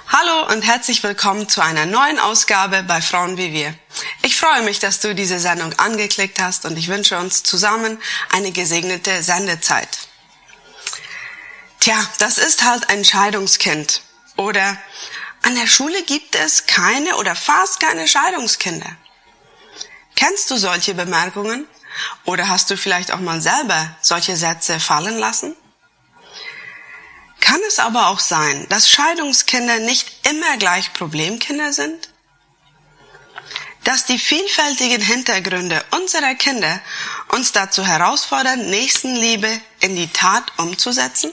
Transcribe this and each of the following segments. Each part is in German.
Hallo und herzlich willkommen zu einer neuen Ausgabe bei Frauen wie wir. Ich freue mich, dass du diese Sendung angeklickt hast und ich wünsche uns zusammen eine gesegnete Sendezeit. Tja, das ist halt ein Scheidungskind. Oder an der Schule gibt es keine oder fast keine Scheidungskinder. Kennst du solche Bemerkungen? Oder hast du vielleicht auch mal selber solche Sätze fallen lassen? Kann es aber auch sein, dass Scheidungskinder nicht immer gleich Problemkinder sind? Dass die vielfältigen Hintergründe unserer Kinder uns dazu herausfordern, Nächstenliebe in die Tat umzusetzen?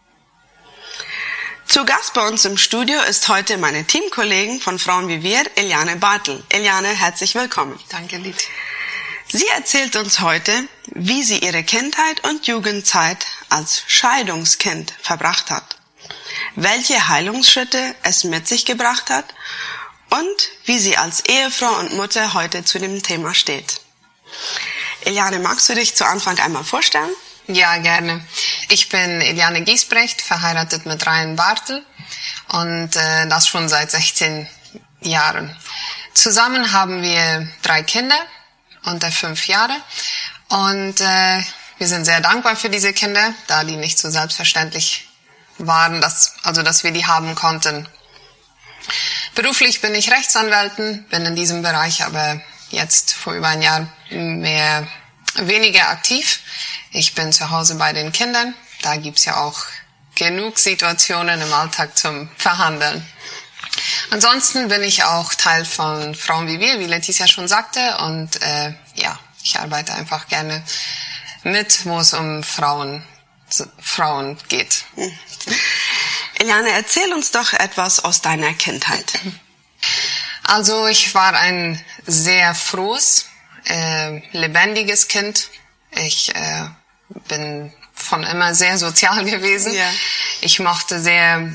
Zu Gast bei uns im Studio ist heute meine Teamkollegin von Frauen wie wir, Eliane Bartel. Eliane, herzlich willkommen. Danke, Lied. Sie erzählt uns heute, wie sie ihre Kindheit und Jugendzeit als Scheidungskind verbracht hat, welche Heilungsschritte es mit sich gebracht hat und wie sie als Ehefrau und Mutter heute zu dem Thema steht. Eliane, magst du dich zu Anfang einmal vorstellen? Ja, gerne. Ich bin Eliane Giesbrecht, verheiratet mit Ryan Bartel und das schon seit 16 Jahren. Zusammen haben wir 3 Kinder unter 5 Jahre und wir sind sehr dankbar für diese Kinder, da die nicht so selbstverständlich waren, dass wir die haben konnten. Beruflich bin ich Rechtsanwältin, bin in diesem Bereich aber jetzt vor über ein Jahr weniger aktiv. Ich bin zu Hause bei den Kindern, da gibt's ja auch genug Situationen im Alltag zum Verhandeln. Ansonsten bin ich auch Teil von Frauen wie wir, wie Letizia schon sagte, und ich arbeite einfach gerne mit, wo es um Frauen geht. Eliane, erzähl uns doch etwas aus deiner Kindheit. Also ich war ein sehr frohes, lebendiges Kind. Ich bin von immer sehr sozial gewesen. Ja. Ich mochte sehr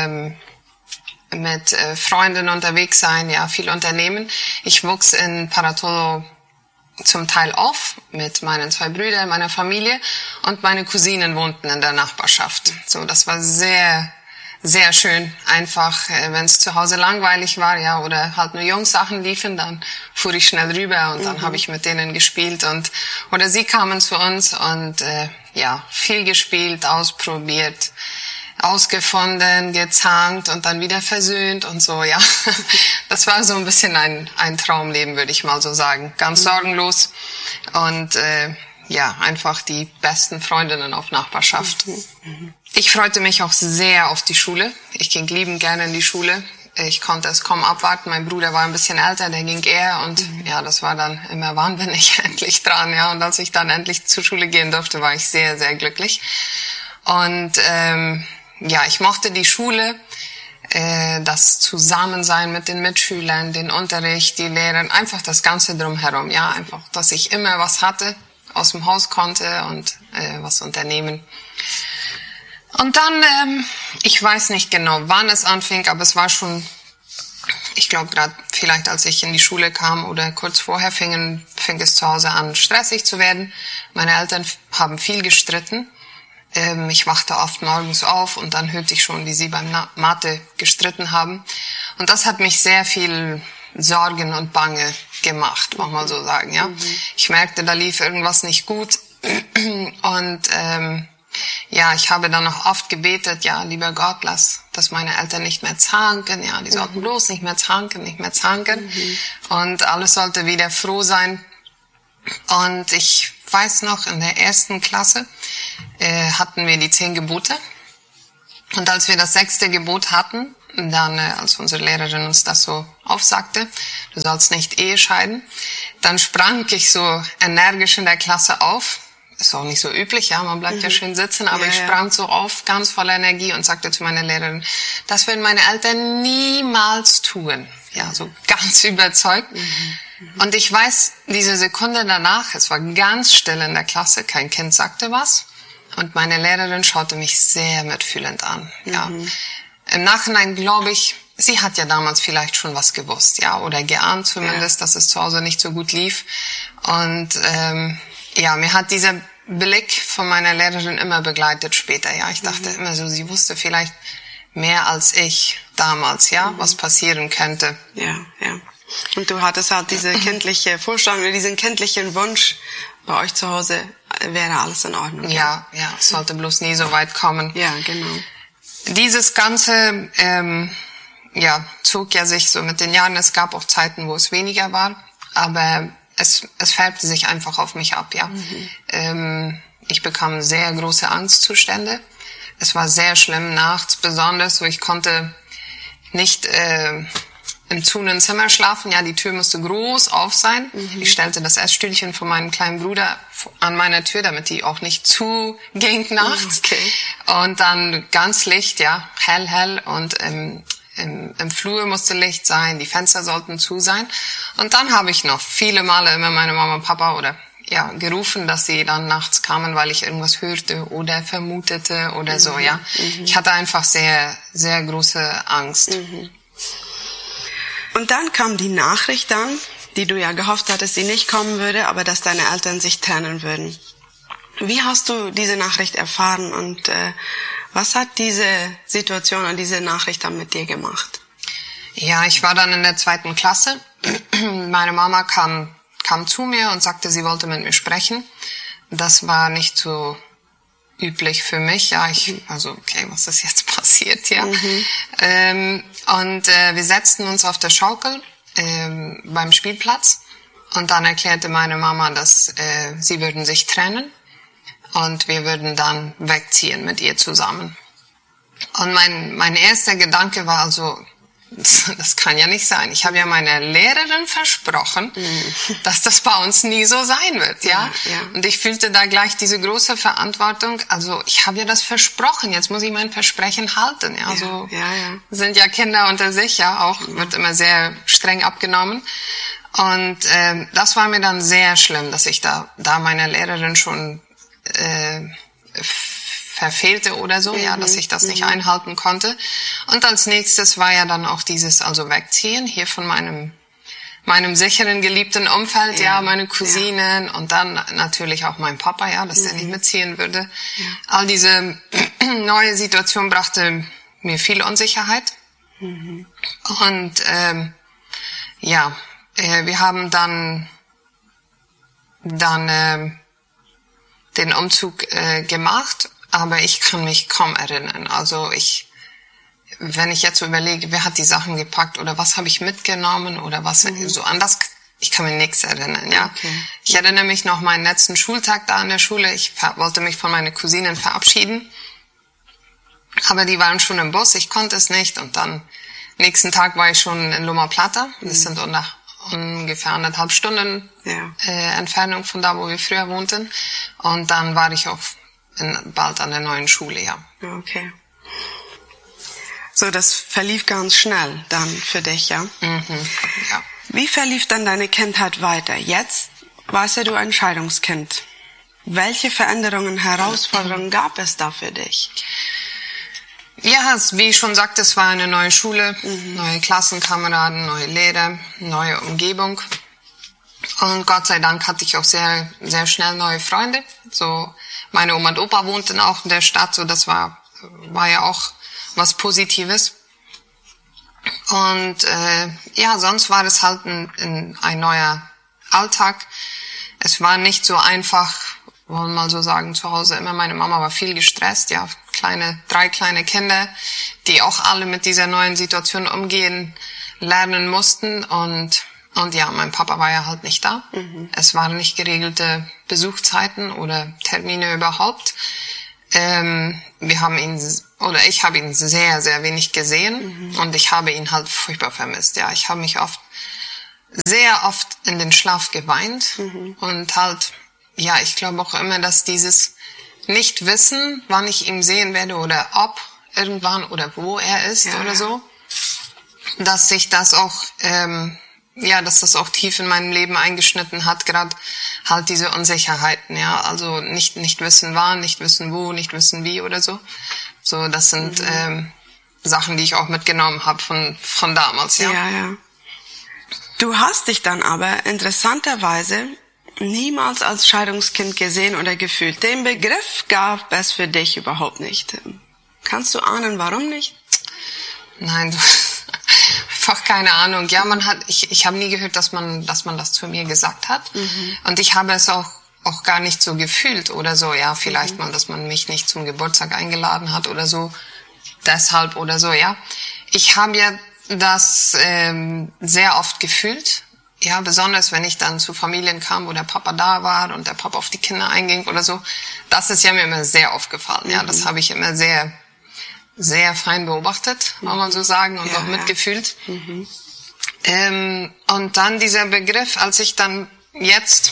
mit Freunden unterwegs sein, ja, viel unternehmen. Ich wuchs in Paratolo zum Teil auf mit meinen 2 Brüdern, meiner Familie, und meine Cousinen wohnten in der Nachbarschaft. So, das war sehr, sehr schön. Einfach, wenn es zu Hause langweilig war, ja, oder halt nur Jungssachen liefen, dann fuhr ich schnell rüber und dann habe ich mit denen gespielt oder sie kamen zu uns und viel gespielt, ausprobiert, ausgefunden, gezankt und dann wieder versöhnt und so, ja. Das war so ein bisschen ein Traumleben, würde ich mal so sagen. Ganz sorgenlos und einfach die besten Freundinnen auf Nachbarschaft. Ich freute mich auch sehr auf die Schule. Ich ging liebend gerne in die Schule. Ich konnte es kaum abwarten. Mein Bruder war ein bisschen älter, der ging eher und das war dann immer, wann bin ich endlich dran, ja. Und als ich dann endlich zur Schule gehen durfte, war ich sehr, sehr glücklich. Und ich mochte die Schule, das Zusammensein mit den Mitschülern, den Unterricht, die Lehrer, einfach das Ganze drumherum, ja, einfach, dass ich immer was hatte, aus dem Haus konnte und was unternehmen. Und dann, ich weiß nicht genau, wann es anfing, aber es war schon, ich glaube gerade vielleicht als ich in die Schule kam oder kurz vorher fing es zu Hause an, stressig zu werden. Meine Eltern haben viel gestritten. Ich wachte oft morgens auf und dann hörte ich schon, wie sie beim Mathe gestritten haben. Und das hat mich sehr viel Sorgen und Bange gemacht, muss man so sagen, ja. Ich merkte, da lief irgendwas nicht gut. Und ich habe dann noch oft gebetet, ja, lieber Gott, lass, dass meine Eltern nicht mehr zanken, ja, die sollten bloß nicht mehr zanken. Und alles sollte wieder froh sein. Und ich weiß noch, in der 1. Klasse hatten wir die 10 Gebote. Und als wir das 6. Gebot hatten, dann, als unsere Lehrerin uns das so aufsagte, du sollst nicht Ehe scheiden, dann sprang ich so energisch in der Klasse auf. Ist auch nicht so üblich, ja, man bleibt ja schön sitzen, aber ich sprang so auf, ganz voller Energie und sagte zu meiner Lehrerin, das würden meine Eltern niemals tun. Ja, so ganz überzeugt. Und ich weiß, diese Sekunde danach, es war ganz still in der Klasse, kein Kind sagte was. Und meine Lehrerin schaute mich sehr mitfühlend an. Ja. Im Nachhinein glaube ich, sie hat ja damals vielleicht schon was gewusst, ja, oder geahnt zumindest, dass es zu Hause nicht so gut lief. Und mir hat dieser Blick von meiner Lehrerin immer begleitet später. Ja, ich dachte immer so, sie wusste vielleicht mehr als ich, damals, ja, was passieren könnte. Ja, ja. Und du hattest halt diese kindliche Vorstellung, diesen kindlichen Wunsch, bei euch zu Hause wäre alles in Ordnung. Ja, ja, es sollte bloß nie so weit kommen. Ja, genau. Dieses Ganze, zog ja sich so mit den Jahren. Es gab auch Zeiten, wo es weniger war, aber es färbte sich einfach auf mich ab, ja. Ich bekam sehr große Angstzustände. Es war sehr schlimm nachts, besonders, wo ich konnte nicht im zunen Zimmer schlafen. Ja, die Tür musste groß auf sein. Ich stellte das Essstühlchen von meinem kleinen Bruder an meiner Tür, damit die auch nicht zuging nachts. Okay. Und dann ganz Licht, ja, hell und im Flur musste Licht sein, die Fenster sollten zu sein. Und dann habe ich noch viele Male immer meine Mama und Papa gerufen, dass sie dann nachts kamen, weil ich irgendwas hörte oder vermutete oder so, ja. Ich hatte einfach sehr, sehr große Angst. Und dann kam die Nachricht dann, die du ja gehofft hattest, sie nicht kommen würde, aber dass deine Eltern sich trennen würden. Wie hast du diese Nachricht erfahren und was hat diese Situation und diese Nachricht dann mit dir gemacht? Ja, ich war dann in der 2. Klasse. Meine Mama kam zu mir und sagte, sie wollte mit mir sprechen. Das war nicht so üblich für mich. Ja, okay, was ist jetzt passiert, ja? Wir setzten uns auf der Schaukel beim Spielplatz und dann erklärte meine Mama, dass sie würden sich trennen und wir würden dann wegziehen mit ihr zusammen. Und mein erster Gedanke war also, das kann ja nicht sein. Ich habe ja meiner Lehrerin versprochen, dass das bei uns nie so sein wird, ja? Und ich fühlte da gleich diese große Verantwortung. Also ich habe ja das versprochen, jetzt muss ich mein Versprechen halten, ja? Sind ja Kinder unter sich, ja, auch wird immer sehr streng abgenommen. Und das war mir dann sehr schlimm, dass ich da meiner Lehrerin schon verfehlte oder so, ja, dass ich das nicht einhalten konnte. Und als nächstes war ja dann auch dieses, also wegziehen, hier von meinem sicheren, geliebten Umfeld, ja, meine Cousinen und dann natürlich auch mein Papa, ja, dass der nicht mitziehen würde. All diese neue Situation brachte mir viel Unsicherheit. Und wir haben dann den Umzug gemacht. Aber ich kann mich kaum erinnern. Also wenn ich jetzt so überlege, wer hat die Sachen gepackt oder was habe ich mitgenommen oder was so anders, ich kann mich nichts erinnern, ja. Okay. Ich erinnere mich noch meinen letzten Schultag da an der Schule. Ich wollte mich von meinen Cousinen verabschieden. Aber die waren schon im Bus, ich konnte es nicht. Und dann, nächsten Tag war ich schon in Loma Plata. Das sind ungefähr 1,5 Stunden Entfernung von da, wo wir früher wohnten. Und dann war ich auch bald an der neuen Schule, ja. Okay. So, das verlief ganz schnell dann für dich, ja? Ja. Wie verlief dann deine Kindheit weiter? Jetzt warst ja du ein Scheidungskind. Welche Veränderungen, Herausforderungen gab es da für dich? Ja, wie ich schon sagte, es war eine neue Schule, neue Klassenkameraden, neue Lehrer, neue Umgebung. Und Gott sei Dank hatte ich auch sehr, sehr schnell neue Freunde. So, meine Oma und Opa wohnten auch in der Stadt, so das war ja auch was Positives. Und sonst war es halt ein neuer Alltag. Es war nicht so einfach, wollen wir mal so sagen, zu Hause immer. Meine Mama war viel gestresst, ja, 3 kleine Kinder, die auch alle mit dieser neuen Situation umgehen lernen mussten und ja, mein Papa war ja halt nicht da. Es waren nicht geregelte Besuchszeiten oder Termine überhaupt. Ich habe ihn sehr, sehr wenig gesehen und ich habe ihn halt furchtbar vermisst. Ja, ich habe mich sehr oft in den Schlaf geweint und halt, ja, ich glaube auch immer, dass dieses Nicht-Wissen, wann ich ihn sehen werde oder ob irgendwann oder wo er ist oder so, dass sich das auch dass das auch tief in meinem Leben eingeschnitten hat, gerade halt diese Unsicherheiten, ja, also nicht wissen wann, nicht wissen wo, nicht wissen wie oder so. So, das sind Sachen, die ich auch mitgenommen habe von damals, ja. Ja. Du hast dich dann aber interessanterweise niemals als Scheidungskind gesehen oder gefühlt. Den Begriff gab es für dich überhaupt nicht. Kannst du ahnen, warum nicht? Nein, einfach keine Ahnung. Ja, ich habe nie gehört, dass man das zu mir gesagt hat. Und ich habe es auch gar nicht so gefühlt oder so. Ja, vielleicht mal, dass man mich nicht zum Geburtstag eingeladen hat oder so. Deshalb oder so, ja. Ich habe ja das sehr oft gefühlt. Ja, besonders wenn ich dann zu Familien kam, wo der Papa da war und der Papa auf die Kinder einging oder so. Das ist ja mir immer sehr aufgefallen. Ja, das habe ich immer sehr, sehr fein beobachtet, kann man so sagen, und auch mitgefühlt. Und dann dieser Begriff, als ich dann jetzt,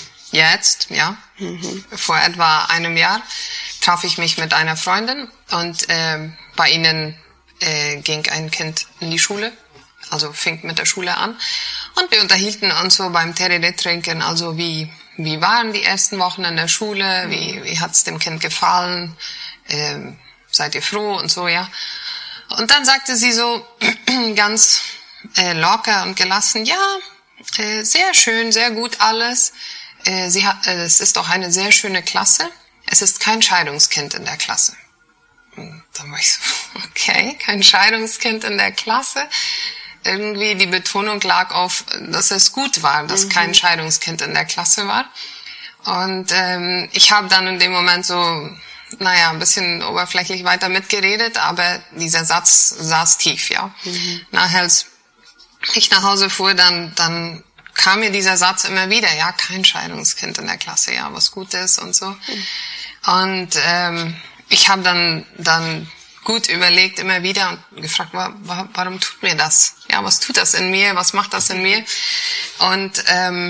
vor etwa einem Jahr, traf ich mich mit einer Freundin und bei ihnen ging ein Kind in die Schule, also fing mit der Schule an. Und wir unterhielten uns so beim Terere trinken, also wie waren die ersten Wochen in der Schule, wie hat's dem Kind gefallen, seid ihr froh und so, ja. Und dann sagte sie so ganz locker und gelassen, ja, sehr schön, sehr gut alles. Es ist auch eine sehr schöne Klasse. Es ist kein Scheidungskind in der Klasse. Und dann war ich so, okay, kein Scheidungskind in der Klasse. Irgendwie die Betonung lag auf, dass es gut war, dass kein Scheidungskind in der Klasse war. Und ich habe dann in dem Moment so, ein bisschen oberflächlich weiter mitgeredet, aber dieser Satz saß tief, ja. Nachher, als ich nach Hause fuhr, dann kam mir dieser Satz immer wieder, ja, kein Scheidungskind in der Klasse, ja, was gut ist und so. Und ich habe dann gut überlegt immer wieder und gefragt, warum tut mir das? Ja, was tut das in mir? Was macht das in mir? Und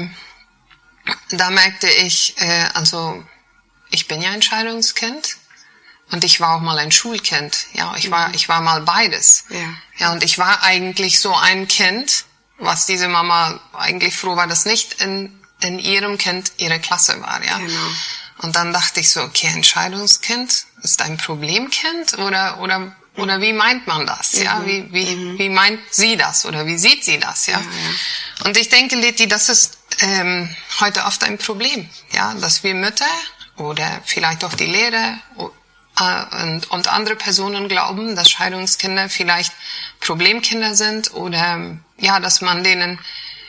da merkte ich, also ich bin ja ein Scheidungskind und ich war auch mal ein Schulkind. Ja, ich war mal beides. Ja, und ich war eigentlich so ein Kind, was diese Mama eigentlich froh war, dass nicht in ihrem Kind ihre Klasse war. Ja. Genau. Und dann dachte ich so, okay, ein Scheidungskind ist ein Problemkind oder wie meint man das? Ja, wie meint sie das oder wie sieht sie das? Ja. Und ich denke, Leti, das ist heute oft ein Problem, ja, dass wir Mütter oder vielleicht auch die Lehrer und andere Personen glauben, dass Scheidungskinder vielleicht Problemkinder sind oder ja, dass man denen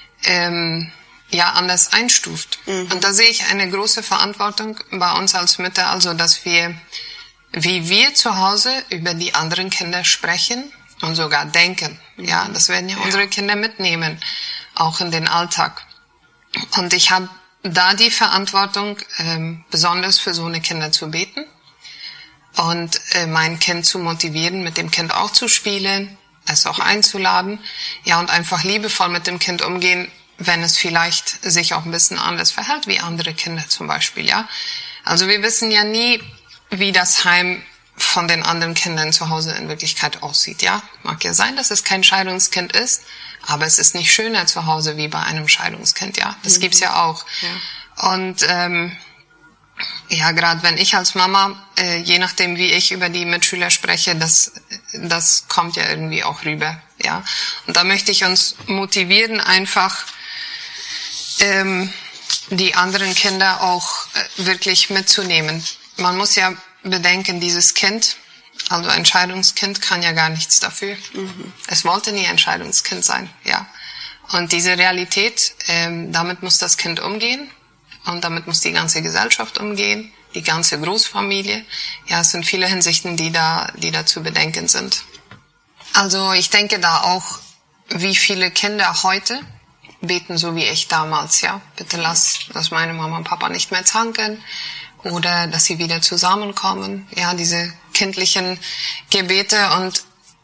anders einstuft. Und da sehe ich eine große Verantwortung bei uns als Mütter, also dass wie wir zu Hause über die anderen Kinder sprechen und sogar denken. Ja, das werden ja unsere Kinder mitnehmen, auch in den Alltag. Und ich habe da die Verantwortung, besonders für so eine Kinder zu beten und mein Kind zu motivieren, mit dem Kind auch zu spielen, es auch einzuladen, ja, und einfach liebevoll mit dem Kind umgehen, wenn es vielleicht sich auch ein bisschen anders verhält wie andere Kinder zum Beispiel, ja. Also wir wissen ja nie, wie das Heim von den anderen Kindern zu Hause in Wirklichkeit aussieht, ja. Mag ja sein, dass es kein Scheidungskind ist, aber es ist nicht schöner zu Hause wie bei einem Scheidungskind, ja. Das gibt's ja auch. Ja. Und gerade wenn ich als Mama, je nachdem wie ich über die Mitschüler spreche, das kommt ja irgendwie auch rüber, ja. Und da möchte ich uns motivieren, einfach die anderen Kinder auch wirklich mitzunehmen. Man muss ja bedenken, dieses Kind, also ein Scheidungskind, kann ja gar nichts dafür. Es wollte nie ein Scheidungskind sein, ja. Und diese Realität, damit muss das Kind umgehen und damit muss die ganze Gesellschaft umgehen, die ganze Großfamilie. Ja, es sind viele Hinsichten, die da zu bedenken sind. Also ich denke da auch, wie viele Kinder heute beten so wie ich damals, ja. Bitte lass meine Mama und Papa nicht mehr zanken oder dass sie wieder zusammenkommen. Ja, diese kindlichen Gebete und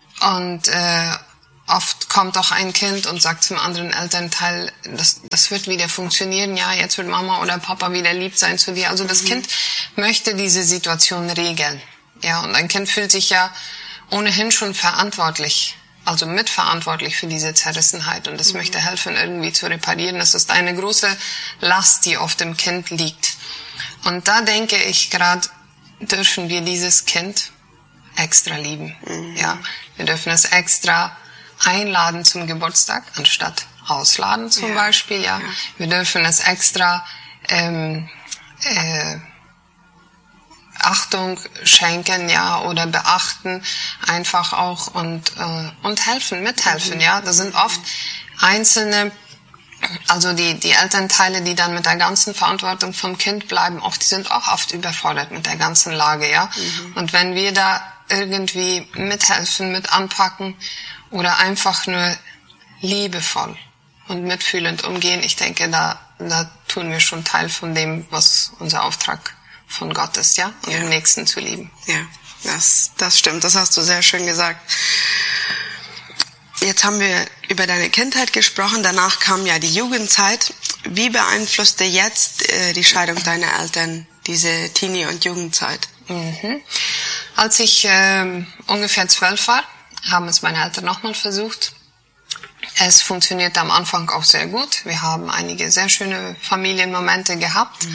oft kommt auch ein Kind und sagt zum anderen Elternteil, das wird wieder funktionieren, ja, jetzt wird Mama oder Papa wieder lieb sein zu dir. Also das Kind möchte diese Situation regeln. Ja, und ein Kind fühlt sich ja ohnehin schon verantwortlich, also mitverantwortlich für diese Zerrissenheit und das möchte helfen, irgendwie zu reparieren. Das ist eine große Last, die auf dem Kind liegt. Und da denke ich gerade, dürfen wir dieses Kind extra lieben. Ja, wir dürfen es extra einladen zum Geburtstag, anstatt ausladen zum Beispiel. Ja, wir dürfen es extra Achtung schenken, ja, oder beachten einfach auch und helfen, mithelfen, ja. Das sind oft einzelne, also die Elternteile, die dann mit der ganzen Verantwortung vom Kind bleiben, die sind auch oft überfordert mit der ganzen Lage, ja. Und wenn wir da irgendwie mithelfen, mit anpacken oder einfach nur liebevoll und mitfühlend umgehen, ich denke, da tun wir schon Teil von dem, was unser Auftrag von Gott ist, ja, und den Nächsten zu lieben. Ja, das stimmt, das hast du sehr schön gesagt. Jetzt haben wir über deine Kindheit gesprochen, danach kam ja die Jugendzeit. Wie beeinflusste jetzt die Scheidung deiner Eltern diese Teenie- und Jugendzeit? Als ich ungefähr 12 war, haben es meine Eltern nochmal versucht. Es funktionierte am Anfang auch sehr gut. Wir haben einige sehr schöne Familienmomente gehabt.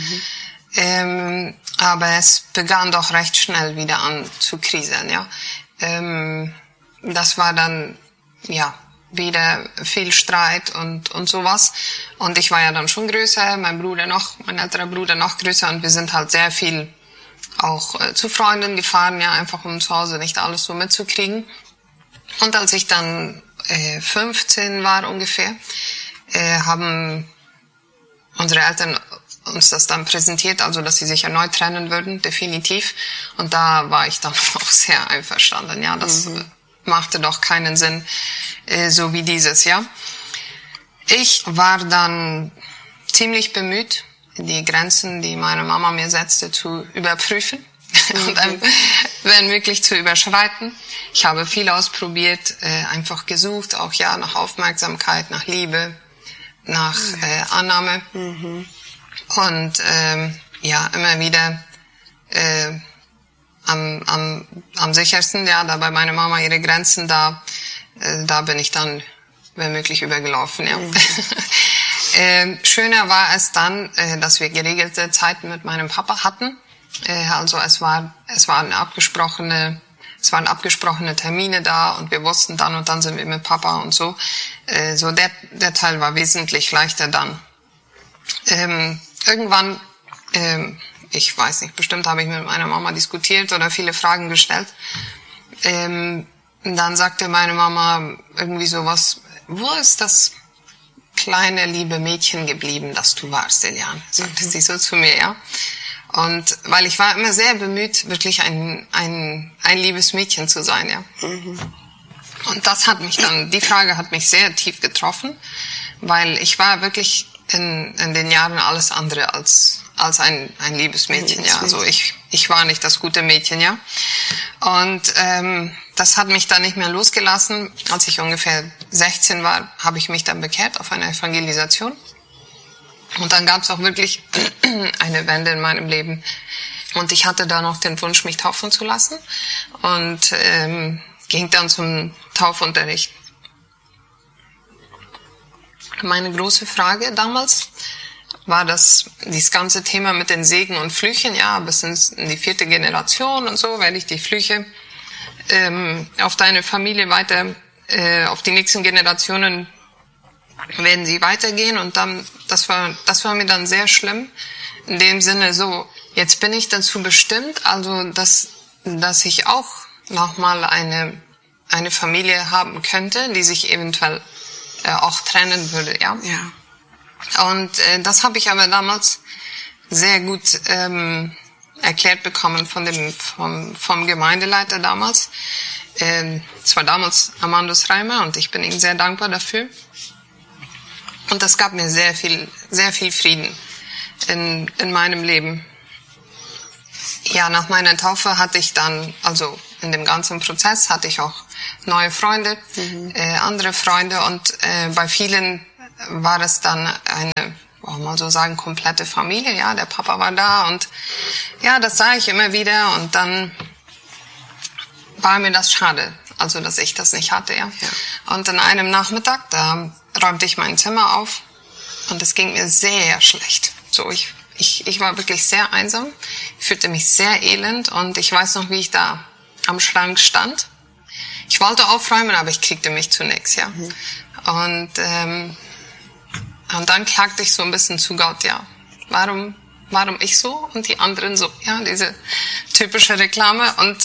Aber es begann doch recht schnell wieder an zu kriseln, ja. Das war dann, ja, wieder viel Streit und sowas. Und ich war ja dann schon größer, mein älterer Bruder noch größer, und wir sind halt sehr viel auch zu Freunden gefahren, ja, einfach um zu Hause nicht alles so mitzukriegen. Und als ich dann 15 war ungefähr, haben unsere Eltern uns das dann präsentiert, also dass sie sich erneut trennen würden, definitiv. Und da war ich dann auch sehr einverstanden, ja, das machte doch keinen Sinn, so wie dieses, ja. Ich war dann ziemlich bemüht, die Grenzen, die meine Mama mir setzte, zu überprüfen und wenn möglich zu überschreiten. Ich habe viel ausprobiert, einfach gesucht, auch ja nach Aufmerksamkeit, nach Liebe, nach Annahme. Und ja, immer wieder am sichersten, ja, da bei meiner Mama ihre Grenzen, da bin ich dann, wenn möglich, übergelaufen, ja. Schöner war es dann, dass wir geregelte Zeiten mit meinem Papa hatten. Also es waren abgesprochene Termine da, und wir wussten dann und dann sind wir mit Papa und so. So der Teil war wesentlich leichter dann. Irgendwann, ich weiß nicht, bestimmt habe ich mit meiner Mama diskutiert oder viele Fragen gestellt. Dann sagte meine Mama irgendwie sowas: Wo ist das kleine, liebe Mädchen geblieben, das du warst, Eliane? Sagte sie so zu mir, ja. Und weil ich war immer sehr bemüht, wirklich ein liebes Mädchen zu sein, ja. Und das hat mich dann, die Frage hat mich sehr tief getroffen, weil ich war wirklich in den Jahren alles andere als ein liebes Mädchen, ja. Also ich war nicht das gute Mädchen, ja. Und das hat mich dann nicht mehr losgelassen. Als ich ungefähr 16 war, habe ich mich dann bekehrt auf eine Evangelisation. Und dann gab es auch wirklich eine Wende in meinem Leben. Und ich hatte da noch den Wunsch, mich taufen zu lassen. Und ging dann zum Taufunterricht. Meine große Frage damals war dieses ganze Thema mit den Segen und Flüchen, ja, bis in die 4. Generation und so, werde ich die Flüche auf deine Familie weiter, auf die nächsten Generationen werden sie weitergehen. Und dann, das war mir dann sehr schlimm, in dem Sinne so, jetzt bin ich dazu bestimmt, also dass ich auch nochmal eine Familie haben könnte, die sich eventuell auch trennen würde, ja. Und das habe ich aber damals sehr gut erklärt bekommen vom Gemeindeleiter damals. Es war damals Amandus Reimer, und ich bin ihm sehr dankbar dafür. Und das gab mir sehr viel Frieden in meinem Leben. Ja, nach meiner Taufe hatte ich dann, also in dem ganzen Prozess hatte ich auch neue Freunde, andere Freunde, und bei vielen war es dann eine, mal so sagen, komplette Familie, ja, der Papa war da, und ja, das sah ich immer wieder, und dann war mir das schade, also dass ich das nicht hatte, ja. Und an einem Nachmittag, da räumte ich mein Zimmer auf, und es ging mir sehr schlecht. So, ich war wirklich sehr einsam, ich fühlte mich sehr elend, und ich weiß noch, wie ich da am Schrank stand. Ich wollte aufräumen, aber ich kriegte mich zu nichts, ja. Und dann klagte ich so ein bisschen zu Gott, ja. Warum warum ich so und die anderen so? Ja, diese typische Reklame. Und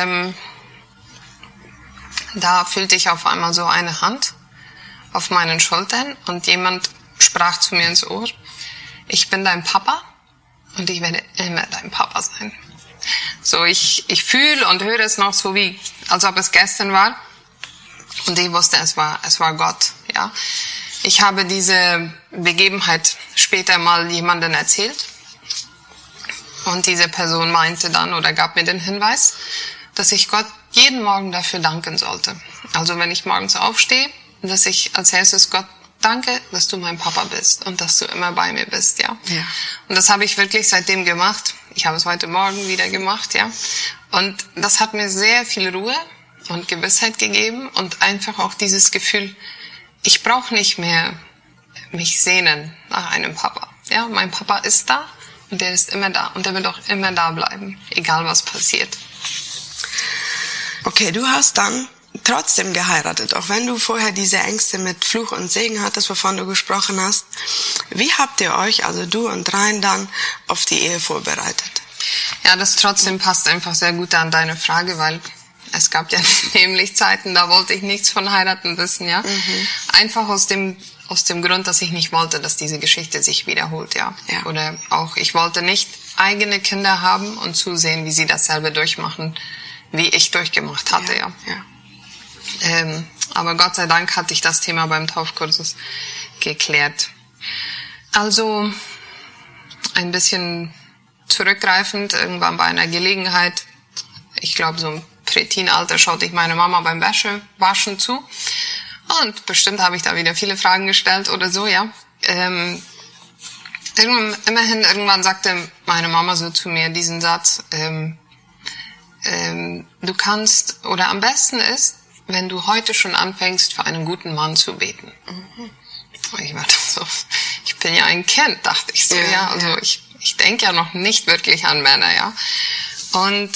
da fühlte ich auf einmal so eine Hand auf meinen Schultern und jemand sprach zu mir ins Ohr: Ich bin dein Papa und ich werde immer dein Papa sein. So, ich fühle und höre es noch so, wie als ob es gestern war. Und ich wusste, es war Gott, ja. Ich habe diese Begebenheit später mal jemandem erzählt. Und diese Person meinte dann oder gab mir den Hinweis, dass ich Gott jeden Morgen dafür danken sollte. Also wenn ich morgens aufstehe, dass ich als erstes Gott danke, dass du mein Papa bist und dass du immer bei mir bist, ja. Und das habe ich wirklich seitdem gemacht. Ich habe es heute Morgen wieder gemacht, ja. Und das hat mir sehr viel Ruhe und Gewissheit gegeben und einfach auch dieses Gefühl, ich brauche nicht mehr mich sehnen nach einem Papa. Ja, mein Papa ist da und der ist immer da und der wird auch immer da bleiben, egal was passiert. Okay, du hast dann trotzdem geheiratet, auch wenn du vorher diese Ängste mit Fluch und Segen hattest, wovon du gesprochen hast. Wie habt ihr euch, also du und Rein, dann auf die Ehe vorbereitet? Ja, das trotzdem passt einfach sehr gut an deine Frage, weil es gab ja nämlich Zeiten, da wollte ich nichts von heiraten wissen, ja. Einfach aus dem Grund, dass ich nicht wollte, dass diese Geschichte sich wiederholt, ja. Oder auch, ich wollte nicht eigene Kinder haben und zusehen, wie sie dasselbe durchmachen, wie ich durchgemacht hatte, ja. Aber Gott sei Dank hatte ich das Thema beim Taufkursus geklärt. Also, ein bisschen zurückgreifend, irgendwann bei einer Gelegenheit, ich glaube so im Präteenalter, schaute ich meine Mama beim Waschen zu. Und bestimmt habe ich da wieder viele Fragen gestellt oder so, ja. Irgendwann sagte meine Mama so zu mir diesen Satz, du kannst, oder am besten ist, wenn du heute schon anfängst, für einen guten Mann zu beten. Ich war so, ich bin ja ein Kind, dachte ich so, ja. Also ich denke ja noch nicht wirklich an Männer, ja. Und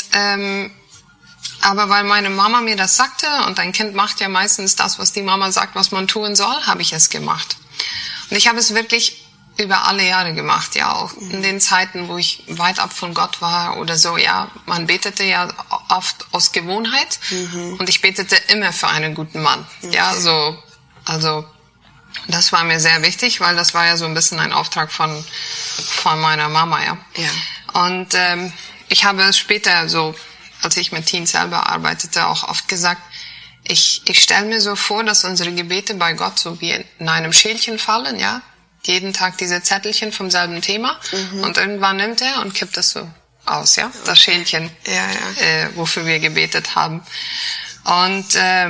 aber weil meine Mama mir das sagte, und ein Kind macht ja meistens das, was die Mama sagt, was man tun soll, habe ich es gemacht. Und ich habe es wirklich über alle Jahre gemacht, ja, auch in den Zeiten, wo ich weit ab von Gott war oder so, ja. Man betete ja oft aus Gewohnheit und ich betete immer für einen guten Mann, ja, so, also das war mir sehr wichtig, weil das war ja so ein bisschen ein Auftrag von meiner Mama, ja. Und ich habe es später so, als ich mit Teens selber arbeitete, auch oft gesagt, ich stelle mir so vor, dass unsere Gebete bei Gott so wie in einem Schälchen fallen, ja. Jeden Tag diese Zettelchen vom selben Thema und irgendwann nimmt er und kippt das so aus, ja, das Schälchen, wofür wir gebetet haben. Und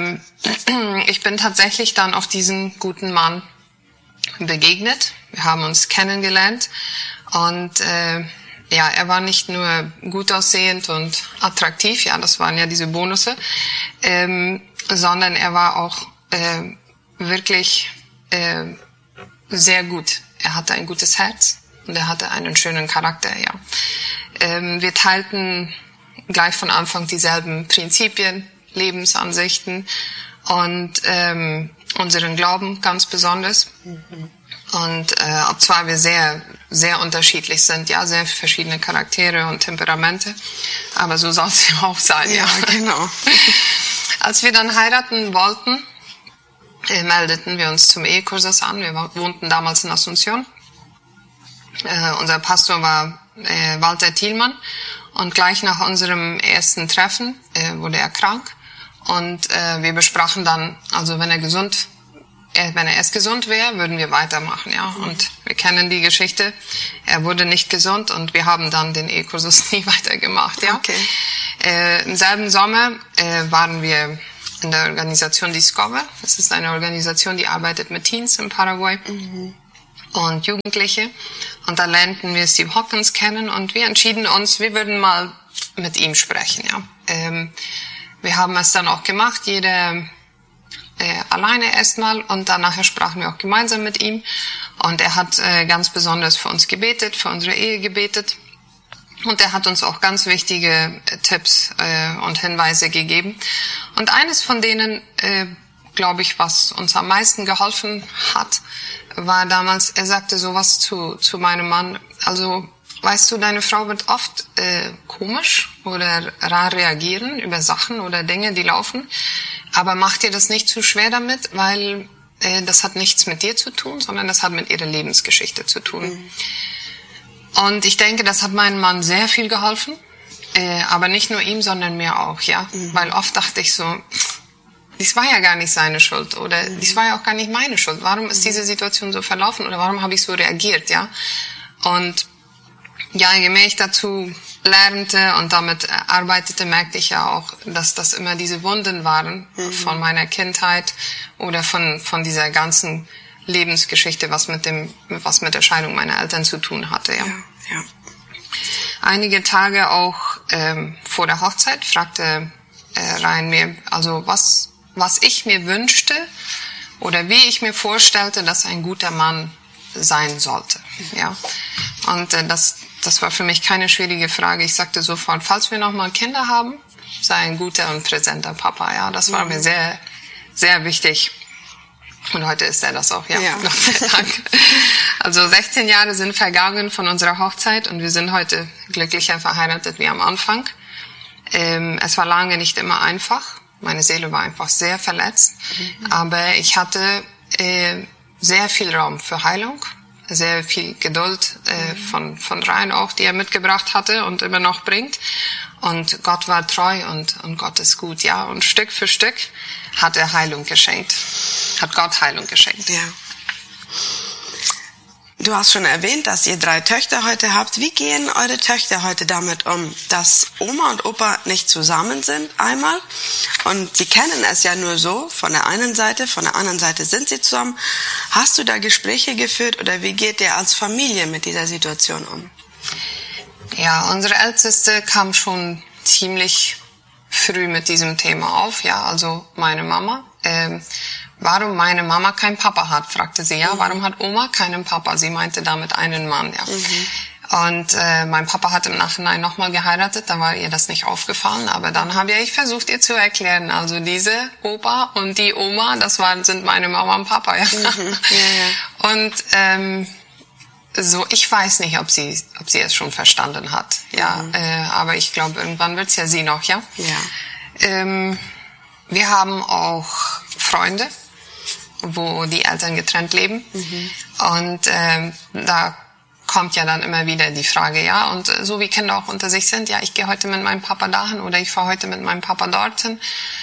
ich bin tatsächlich dann auf diesen guten Mann begegnet. Wir haben uns kennengelernt und er war nicht nur gut aussehend und attraktiv, ja, das waren ja diese Bonusse, sondern er war auch wirklich sehr gut. Er hatte ein gutes Herz und er hatte einen schönen Charakter, ja. Wir teilten gleich von Anfang dieselben Prinzipien, Lebensansichten und unseren Glauben ganz besonders. Und obzwar wir sehr, sehr unterschiedlich sind, ja, sehr verschiedene Charaktere und Temperamente, aber so soll es ja auch sein, ja. Genau. Als wir dann heiraten wollten, meldeten wir uns zum Ehekursus an. Wir wohnten damals in Asunción. Unser Pastor war Walter Thielmann und gleich nach unserem ersten Treffen wurde er krank und wir besprachen dann, also wenn er erst gesund wäre, würden wir weitermachen, ja. Und wir kennen die Geschichte. Er wurde nicht gesund und wir haben dann den Ehekursus nie weitergemacht, ja. Okay. Im selben Sommer waren wir in der Organisation Discover. Das ist eine Organisation, die arbeitet mit Teens in Paraguay und Jugendliche. Und da lernten wir Steve Hawkins kennen und wir entschieden uns, wir würden mal mit ihm sprechen, ja. Wir haben es dann auch gemacht, jeder alleine erstmal und dann nachher sprachen wir auch gemeinsam mit ihm. Und er hat ganz besonders für uns gebetet, für unsere Ehe gebetet. Und er hat uns auch ganz wichtige Tipps und Hinweise gegeben. Und eines von denen, glaube ich, was uns am meisten geholfen hat, war damals, er sagte sowas zu meinem Mann, also weißt du, deine Frau wird oft komisch oder rar reagieren über Sachen oder Dinge, die laufen. Aber mach dir das nicht zu schwer damit, weil das hat nichts mit dir zu tun, sondern das hat mit ihrer Lebensgeschichte zu tun. Mhm. Und ich denke, das hat meinem Mann sehr viel geholfen. Aber nicht nur ihm, sondern mir auch, ja. Mhm. Weil oft dachte ich so, dies war ja gar nicht seine Schuld oder dies war ja auch gar nicht meine Schuld. Warum ist diese Situation so verlaufen oder warum habe ich so reagiert, ja? Und ja, je mehr ich dazu lernte und damit arbeitete, merkte ich ja auch, dass das immer diese Wunden waren von meiner Kindheit oder von dieser ganzen Lebensgeschichte, was mit der Scheidung meiner Eltern zu tun hatte, ja. Ja. Einige Tage auch vor der Hochzeit fragte Ryan mir, also was ich mir wünschte oder wie ich mir vorstellte, dass ein guter Mann sein sollte. Ja. Und das war für mich keine schwierige Frage. Ich sagte sofort, falls wir nochmal Kinder haben, sei ein guter und präsenter Papa. Ja, das war mir sehr, sehr wichtig. Und heute ist er das auch, ja. Gott sei Dank. Also 16 Jahre sind vergangen von unserer Hochzeit und wir sind heute glücklicher verheiratet wie am Anfang. Es war lange nicht immer einfach. Meine Seele war einfach sehr verletzt. Aber ich hatte sehr viel Raum für Heilung, sehr viel Geduld von Ryan auch, die er mitgebracht hatte und immer noch bringt. Und Gott war treu und Gott ist gut, ja. Und Stück für Stück hat er Heilung geschenkt. Hat Gott Heilung geschenkt. Ja. Du hast schon erwähnt, dass ihr 3 Töchter heute habt. Wie gehen eure Töchter heute damit um, dass Oma und Opa nicht zusammen sind einmal? Und sie kennen es ja nur so, von der einen Seite, von der anderen Seite sind sie zusammen. Hast du da Gespräche geführt oder wie geht ihr als Familie mit dieser Situation um? Ja, unsere Älteste kam schon ziemlich früh mit diesem Thema auf, ja, also meine Mama. Warum meine Mama keinen Papa hat, fragte sie, ja, warum hat Oma keinen Papa? Sie meinte damit einen Mann, ja. Und mein Papa hat im Nachhinein nochmal geheiratet, da war ihr das nicht aufgefallen, aber dann habe ich versucht, ihr zu erklären, also diese Opa und die Oma, sind meine Mama und Papa, ja. Ja. Und so, ich weiß nicht, ob sie es schon verstanden hat, ja, aber ich glaube, irgendwann wird's ja sie noch, ja. Ja. Wir haben auch Freunde, wo die Eltern getrennt leben. Und da kommt ja dann immer wieder die Frage, ja, und so wie Kinder auch unter sich sind, ja, ich gehe heute mit meinem Papa dahin oder ich fahre heute mit meinem Papa dorthin.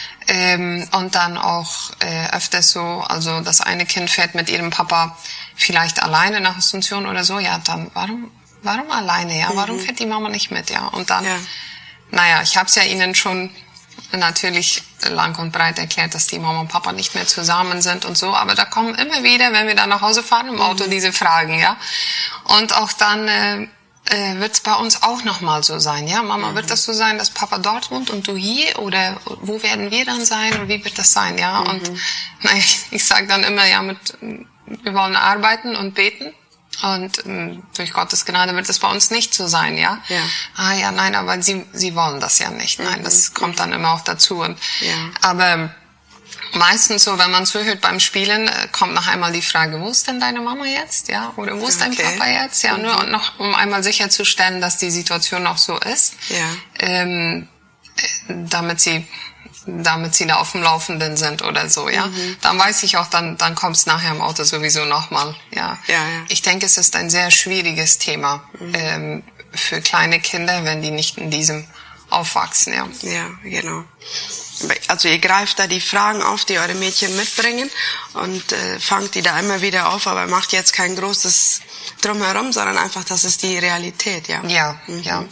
Und dann auch öfters so, also das eine Kind fährt mit ihrem Papa vielleicht alleine nach Asunción oder so, ja, dann warum alleine, ja, warum fährt die Mama nicht mit, ja, und dann, naja, ich habe es ja ihnen schon natürlich lang und breit erklärt, dass die Mama und Papa nicht mehr zusammen sind und so, aber da kommen immer wieder, wenn wir dann nach Hause fahren im Auto, diese Fragen, ja, und auch dann wird's bei uns auch nochmal so sein, ja, Mama, wird das so sein, dass Papa dort wohnt und du hier, oder wo werden wir dann sein und wie wird das sein, ja, und naja, ich sage dann immer, ja, wir wollen arbeiten und beten. Und durch Gottes Gnade wird es bei uns nicht so sein, ja? Ja. Ah ja, nein, aber sie wollen das ja nicht. Nein, das kommt dann immer auch dazu. Und, aber meistens so, wenn man zuhört beim Spielen, kommt noch einmal die Frage, wo ist denn deine Mama jetzt? Ja, oder wo ist dein Papa jetzt? Ja, nur noch, um einmal sicherzustellen, dass die Situation noch so ist. Ja. Damit sie da auf dem Laufenden sind oder so, ja. Dann weiß ich auch, dann kommt's nachher im Auto sowieso nochmal, ja. Ich denke, es ist ein sehr schwieriges Thema für kleine Kinder, wenn die nicht in diesem aufwachsen, ja. Ja, genau. Also ihr greift da die Fragen auf, die eure Mädchen mitbringen und fangt die da immer wieder auf, aber macht jetzt kein großes Drumherum, sondern einfach, das ist die Realität, ja. Ja, ja,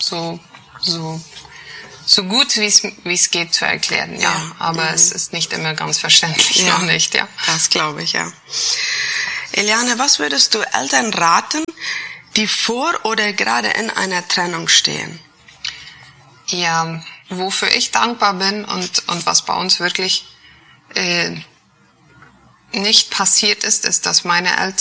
so gut wie es geht zu erklären, ja. Aber es ist nicht immer ganz verständlich, noch nicht, ja. Das glaube ich, ja. Eliane, was würdest du Eltern raten, die vor oder gerade in einer Trennung stehen? Ja, wofür ich dankbar bin und was bei uns wirklich nicht passiert ist, dass meine Eltern